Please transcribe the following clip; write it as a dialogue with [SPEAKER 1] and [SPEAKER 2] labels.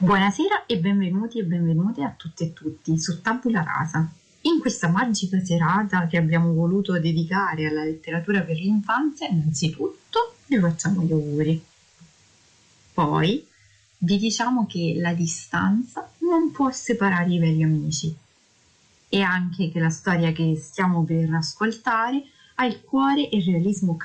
[SPEAKER 1] Buonasera e benvenuti e benvenute a tutte e tutti su Tabula Rasa. In questa magica serata che abbiamo voluto dedicare alla letteratura per l'infanzia, innanzitutto vi facciamo gli auguri. Poi vi diciamo che la distanza non può separare i veri amici e anche che la storia che stiamo per ascoltare ha il cuore e il realismo